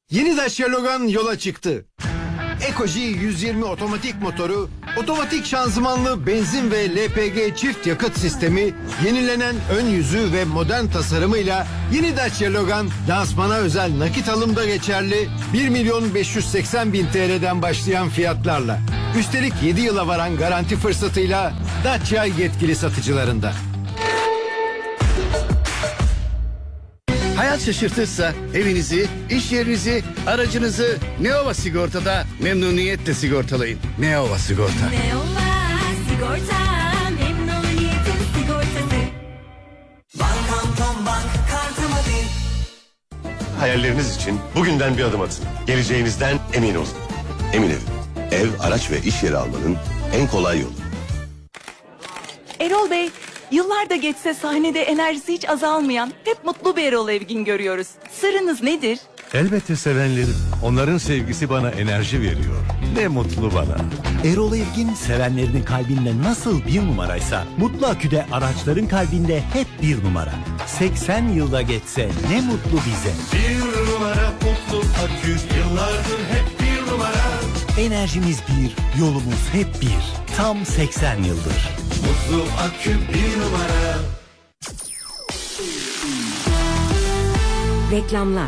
Yeni Dacia Logan yola çıktı. Ekoji 120 otomatik motoru, otomatik şanzımanlı benzin ve LPG çift yakıt sistemi, yenilenen ön yüzü ve modern tasarımıyla yeni Dacia Logan lansmana özel nakit alımda geçerli 1.580.000 TL'den başlayan fiyatlarla. Üstelik 7 yıla varan garanti fırsatıyla Dacia yetkili satıcılarında. Hayat şaşırtırsa evinizi, iş yerinizi, aracınızı Neova Sigorta'da memnuniyetle sigortalayın. Neova Sigorta. Neova Sigorta, memnuniyetin sigortası. Bank kartımı bil. Hayalleriniz için bugünden bir adım atın. Geleceğinizden emin olun. Emin Ev, araç ve iş yeri almanın en kolay yolu. Erol Bey, yıllar da geçse sahnede enerjisi hiç azalmayan, hep mutlu bir Erol Evgin görüyoruz. Sırrınız nedir? Elbette sevenlerim. Onların sevgisi bana enerji veriyor. Ne mutlu bana. Erol Evgin sevenlerinin kalbinde nasıl bir numaraysa Mutlu Akü'de araçların kalbinde hep bir numara. 80 yılda geçse ne mutlu bize. Bir numara Mutlu Akü, yıllardır hep bir numara. Enerjimiz bir, yolumuz hep bir. Tam 80 yıldır. Mutlu Akü bir numara. Reklamlar.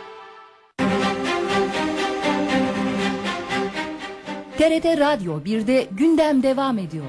TRT Radyo 1'de gündem devam ediyor.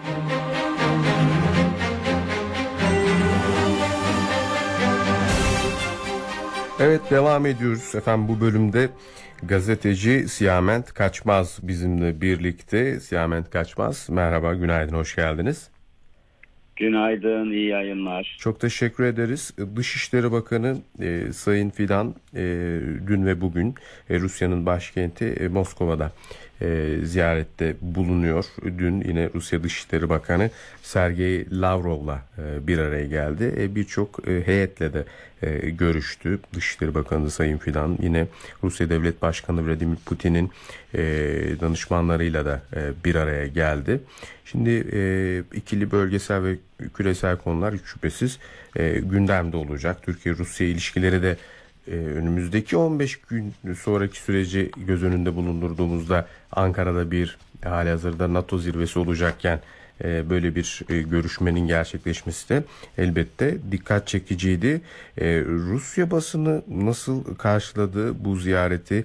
Evet, devam ediyoruz efendim. Bu bölümde gazeteci Siyament Kaçmaz bizimle birlikte. Siyament Kaçmaz, merhaba, günaydın, hoş geldiniz. Günaydın, iyi yayınlar. Çok teşekkür ederiz. Dışişleri Bakanı Sayın Fidan dün ve bugün Rusya'nın başkenti Moskova'da ziyarette bulunuyor. Dün yine Rusya Dışişleri Bakanı Sergey Lavrov'la bir araya geldi. Birçok heyetle de görüştü. Dışişleri Bakanı Sayın Fidan yine Rusya Devlet Başkanı Vladimir Putin'in danışmanlarıyla da bir araya geldi. Şimdi ikili bölgesel ve küresel konular hiç şüphesiz gündemde olacak. Türkiye-Rusya ilişkileri de önümüzdeki 15 gün sonraki süreci göz önünde bulundurduğumuzda Ankara'da bir halihazırda NATO zirvesi olacakken böyle bir görüşmenin gerçekleşmesi de elbette dikkat çekiciydi. Rusya basını nasıl karşıladı bu ziyareti?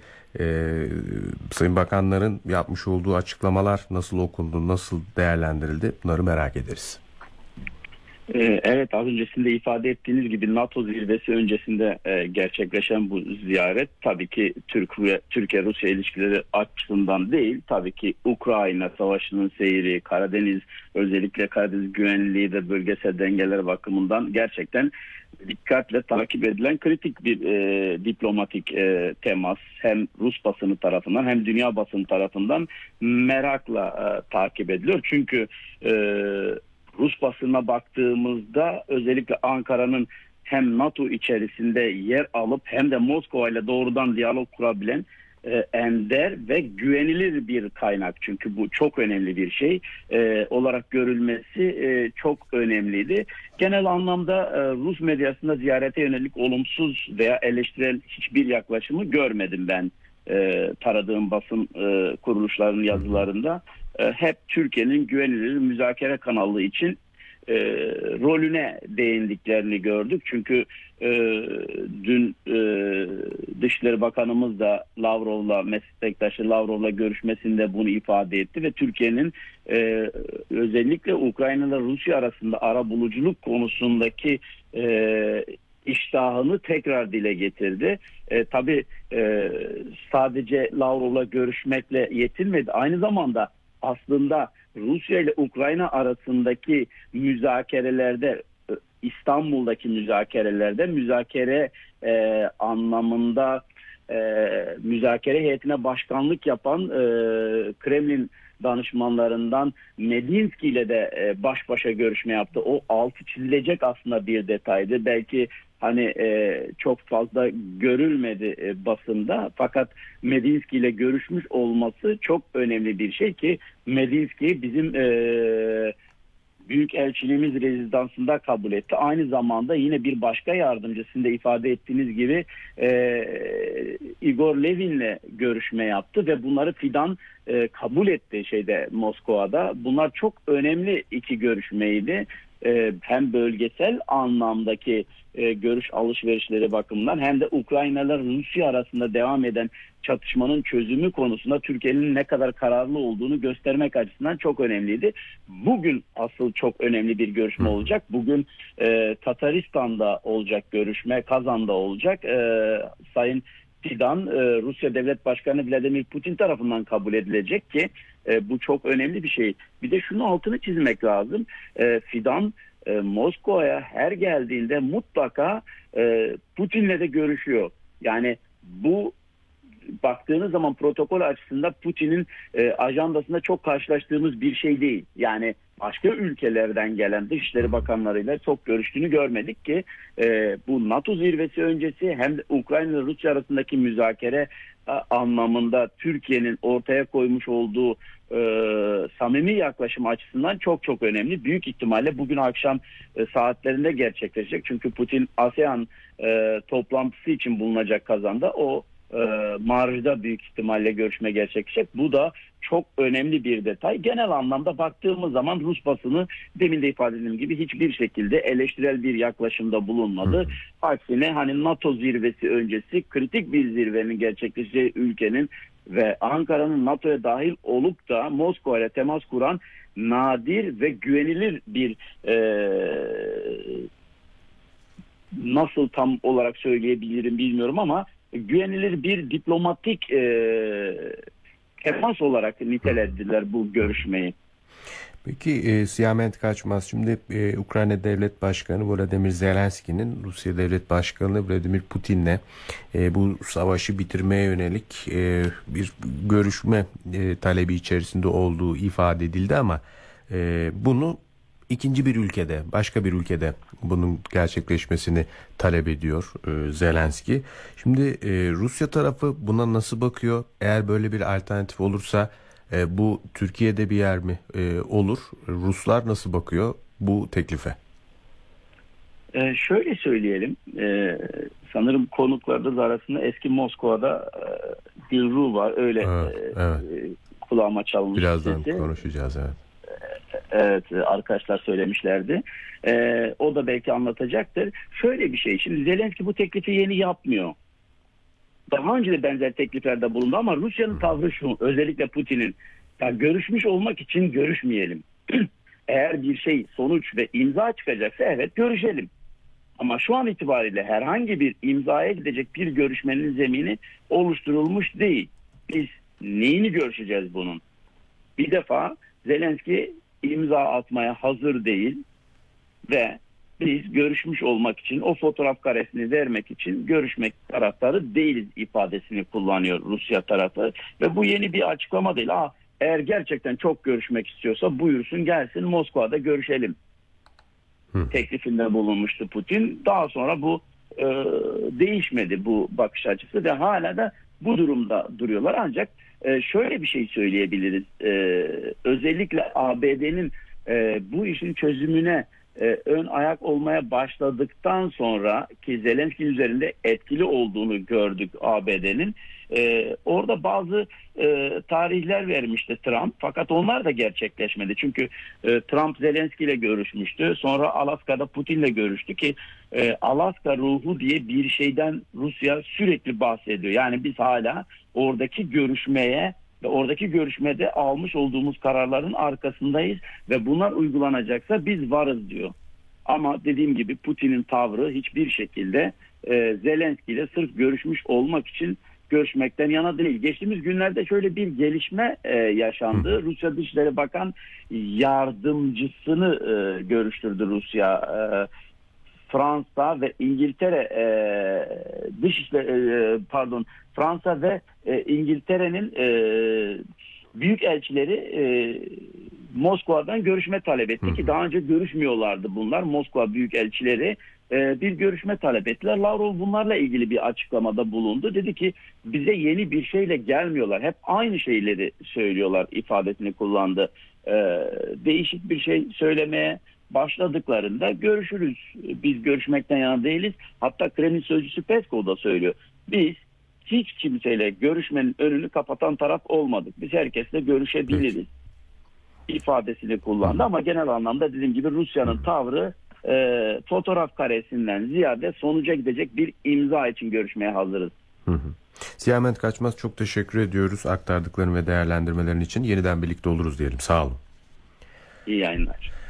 Sayın Bakanların yapmış olduğu açıklamalar nasıl okundu, nasıl değerlendirildi? Bunları merak ederiz. Evet, az öncesinde ifade ettiğiniz gibi NATO zirvesi öncesinde gerçekleşen bu ziyaret tabii ki Türkiye-Rusya ilişkileri açısından değil, tabii ki Ukrayna Savaşı'nın seyri, Karadeniz, özellikle Karadeniz güvenliği ve bölgesel dengeler bakımından gerçekten dikkatle takip edilen kritik bir diplomatik temas, hem Rus basını tarafından hem dünya basını tarafından merakla takip ediliyor. Çünkü Rus basınına baktığımızda özellikle Ankara'nın hem NATO içerisinde yer alıp hem de Moskova ile doğrudan diyalog kurabilen ender ve güvenilir bir kaynak. Çünkü bu çok önemli bir şey olarak görülmesi çok önemliydi. Genel anlamda Rus medyasında ziyarete yönelik olumsuz veya eleştirel hiçbir yaklaşımı görmedim ben taradığım basın kuruluşlarının yazılarında. Hep Türkiye'nin güvenilir müzakere kanalı için rolüne değindiklerini gördük. Çünkü dün Dışişleri Bakanımız da Lavrov'la, meslektaşı Lavrov'la görüşmesinde bunu ifade etti ve Türkiye'nin özellikle Ukrayna ile Rusya arasında arabuluculuk konusundaki iştahını tekrar dile getirdi. Tabii sadece Lavrov'la görüşmekle yetinmedi. Aynı zamanda aslında Rusya ile Ukrayna arasındaki müzakerelerde, İstanbul'daki müzakere anlamında müzakere heyetine başkanlık yapan Kremlin danışmanlarından Medinsky ile de baş başa görüşme yaptı. O altı çizilecek aslında bir detaydı. Belki hani çok fazla görülmedi basında, fakat Medinsky ile görüşmüş olması çok önemli bir şey ki Medinsky bizim Büyükelçiliğimiz rezidansında kabul etti. Aynı zamanda yine bir başka yardımcısını da ifade ettiğiniz gibi Igor Levin'le görüşme yaptı ve bunları Fidan kabul etti Moskova'da. Bunlar çok önemli iki görüşmeydi. Hem bölgesel anlamdaki görüş alışverişleri bakımından hem de Ukrayna ile Rusya arasında devam eden çatışmanın çözümü konusunda Türkiye'nin ne kadar kararlı olduğunu göstermek açısından çok önemliydi. Bugün asıl çok önemli bir görüşme olacak. Bugün Tataristan'da olacak görüşme, Kazan'da olacak. Sayın Fidan Rusya Devlet Başkanı Vladimir Putin tarafından kabul edilecek ki bu çok önemli bir şey. Bir de şunu altını çizmek lazım. Fidan Moskova'ya her geldiğinde mutlaka Putin'le de görüşüyor. Yani bu baktığınız zaman protokol açısından Putin'in ajandasında çok karşılaştığımız bir şey değil. Yani başka ülkelerden gelen dışişleri bakanlarıyla çok görüştüğünü görmedik ki bu NATO zirvesi öncesi hem de Ukrayna ile Rusya arasındaki müzakere anlamında Türkiye'nin ortaya koymuş olduğu samimi yaklaşım açısından çok çok önemli. Büyük ihtimalle bugün akşam saatlerinde gerçekleşecek. Çünkü Putin ASEAN toplantısı için bulunacak Kazan'da. O marjda büyük ihtimalle görüşme gerçekleşecek. Bu da çok önemli bir detay. Genel anlamda baktığımız zaman Rus basını demin de ifade ettiğim gibi hiçbir şekilde eleştirel bir yaklaşımda bulunmadı. Aksine hani NATO zirvesi öncesi kritik bir zirvenin gerçekleşeceği ülkenin ve Ankara'nın NATO'ya dahil olup da Moskova ile temas kuran nadir ve güvenilir bir nasıl tam olarak söyleyebilirim bilmiyorum ama güvenilir bir diplomatik temas olarak nitelediler bu görüşmeyi. Peki Siyamet Kaçmaz, şimdi Ukrayna Devlet Başkanı Volodymyr Zelenski'nin Rusya Devlet Başkanı Vladimir Putin'le bu savaşı bitirmeye yönelik bir görüşme talebi içerisinde olduğu ifade edildi ama bunu ikinci bir ülkede, başka bir ülkede bunun gerçekleşmesini talep ediyor Zelenski. Şimdi Rusya tarafı buna nasıl bakıyor? Eğer böyle bir alternatif olursa bu Türkiye'de bir yer mi olur? Ruslar nasıl bakıyor bu teklife? Şöyle söyleyelim. Sanırım konuklarımız arasında eski Moskova'da bir ruh var. Öyle evet. Kulağıma çalmış. Birazdan sesi. Konuşacağız, evet. Evet, arkadaşlar söylemişlerdi. O da belki anlatacaktır. Şöyle bir şey. Şimdi Zelenski bu teklifi yeni yapmıyor. Daha önce de benzer tekliflerde bulundu ama Rusya'nın tavrı şu. Özellikle Putin'in. Ya görüşmüş olmak için görüşmeyelim. Eğer bir şey sonuç ve imza çıkacaksa evet görüşelim. Ama şu an itibariyle herhangi bir imzaya gidecek bir görüşmenin zemini oluşturulmuş değil. Biz neyini görüşeceğiz bunun? Bir defa Zelenski imza atmaya hazır değil ve biz görüşmüş olmak için o fotoğraf karesini vermek için görüşmek taraftarı değiliz ifadesini kullanıyor Rusya tarafı ve bu yeni bir açıklama değil. Eğer gerçekten çok görüşmek istiyorsa buyursun gelsin Moskova'da görüşelim teklifinde bulunmuştu Putin. Daha sonra bu değişmedi bu bakış açısı ve hala da bu durumda duruyorlar. Ancak şöyle bir şey söyleyebiliriz. Özellikle ABD'nin bu işin çözümüne ön ayak olmaya başladıktan sonra ki Zelenski üzerinde etkili olduğunu gördük ABD'nin. Orada bazı tarihler vermişti Trump fakat onlar da gerçekleşmedi. Çünkü Trump Zelenski ile görüşmüştü. Sonra Alaska'da Putin'le görüştü ki Alaska ruhu diye bir şeyden Rusya sürekli bahsediyor. Yani biz hala oradaki görüşmeye ve oradaki görüşmede almış olduğumuz kararların arkasındayız ve bunlar uygulanacaksa biz varız diyor. Ama dediğim gibi Putin'in tavrı hiçbir şekilde Zelenski ile sırf görüşmüş olmak için görüşmekten yana değil. Geçtiğimiz günlerde şöyle bir gelişme yaşandı. Rusya Dışişleri Bakan yardımcısını görüştürdü Rusya. Fransa ve İngiltere Fransa ve İngiltere'nin büyükelçileri Moskova'dan görüşme talep etti ki daha önce görüşmüyorlardı bunlar. Moskova büyükelçileri bir görüşme talep ettiler. Lavrov bunlarla ilgili bir açıklamada bulundu. Dedi ki bize yeni bir şeyle gelmiyorlar. Hep aynı şeyleri söylüyorlar ifadesini kullandı değişik bir şey söylemeye başladıklarında görüşürüz. Biz görüşmekten yana değiliz. Hatta Kremlin sözcüsü Peskov da söylüyor. Biz hiç kimseyle görüşmenin önünü kapatan taraf olmadık. Biz herkesle görüşebiliriz ifadesini kullandı. Ama genel anlamda dediğim gibi Rusya'nın tavrı fotoğraf karesinden ziyade sonuca gidecek bir imza için görüşmeye hazırız. Ziya Ahmet Kaçmaz, çok teşekkür ediyoruz aktardıkların ve değerlendirmelerin için. Yeniden birlikte oluruz diyelim. Sağ olun. İyi yayınlar.